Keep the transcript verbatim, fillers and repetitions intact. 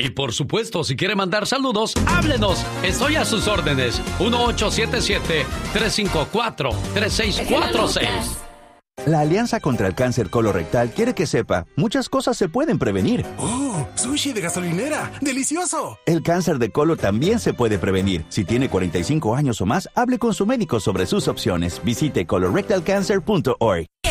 Y por supuesto, si quiere mandar saludos, háblenos. Estoy a sus órdenes. uno ocho siete siete, tres cinco cuatro, tres seis cuatro seis. La Alianza contra el Cáncer Colorectal quiere que sepa, muchas cosas se pueden prevenir. ¡Oh! ¡Sushi de gasolinera! ¡Delicioso! El cáncer de colon también se puede prevenir. Si tiene cuarenta y cinco años o más, hable con su médico sobre sus opciones. Visite colorectal cancer punto org.